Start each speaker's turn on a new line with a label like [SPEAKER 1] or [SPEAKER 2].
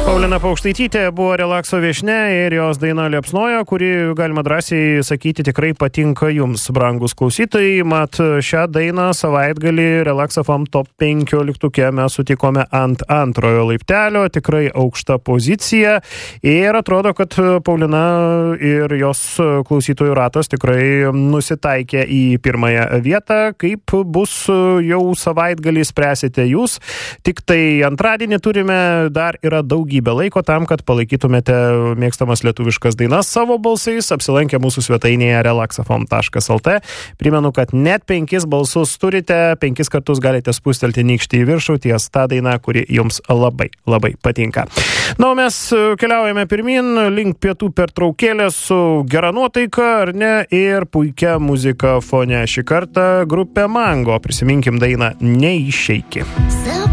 [SPEAKER 1] Paulina Paukštaitytė buvo relakso viešnia ir jos daina Liepsnojo, kuri, galima drąsiai sakyti, tikrai patinka jums, brangus klausytojai. Mat, šią dainą savaitgalį Relax FM top 15 mes sutikome ant antrojo laiptelio, tikrai aukšta pozicija. Ir atrodo, kad Paulina ir jos klausytojų ratas tikrai nusitaikė į pirmąją vietą. Kaip bus jau savaitgalį spręsite jūs. Tik tai antradienį turime, dar yra daugybė laiko tam, kad palaikytumėte mėgstamas lietuviškas dainas savo balsais, apsilankę mūsų svetainėje relaxfm.lt. Primenu, kad net 5 balsus turite, 5 kartus galite spustelti nykštį į viršų ties tą dainą, kuri jums labai, labai patinka. Na, o mes keliaujame pirmin, link pietų pertraukėlės su gera nuotaika, ar ne, ir puikia muzika fone. Šį kartą grupė Mango. Prisiminkim dainą Neišeiki.